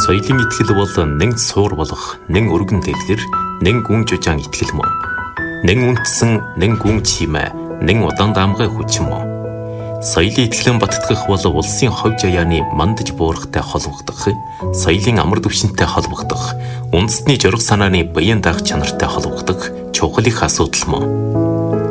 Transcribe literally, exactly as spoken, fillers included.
Соёлын итгэл бол нэг суур болох, нэг өргөн дэлгэр, нэг гүн жужаан итгэл мөн. Нэг үнтсэн, нэг гүн чимээ, нэг удаан даамгай хүч мөн. Соёлын итгэлэн баттгах бол улсын ховж аяаны мандаж буурахтай холбогдох, соёлын амар түвшинтэй холбогдох, үндэстний жорох санааны баян даах чанартай холбогдох чухал их асуудал мөн.